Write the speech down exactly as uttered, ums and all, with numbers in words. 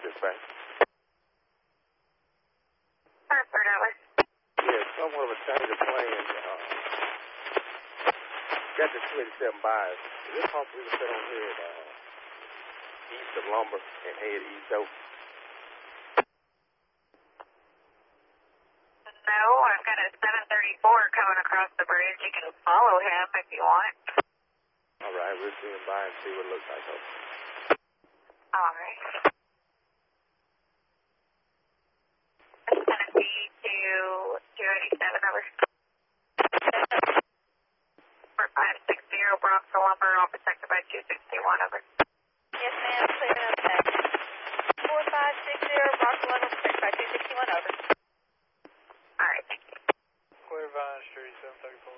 dispatch. Hartford, Atlas. Yeah, somewhat of a change of plan. Uh, got the two eighty-seven bias. Is it possible we can sit on here at uh, east of Lumber and head east over? No, I've got a seven thirty-four coming across the bridge. You can follow him if you want. All right, we'll see him by and see what it looks like. Okay. All right. Tennessee to two eighty-seven, over. four five six zero, Bronx to Lumber, all protected by two sixty-one, over. Yes, ma'am, clear and up four five six zero, Bronx to Lumber, protected by two sixty-one, over. All right, thank you. Clear Vine Street, seven thirty-four.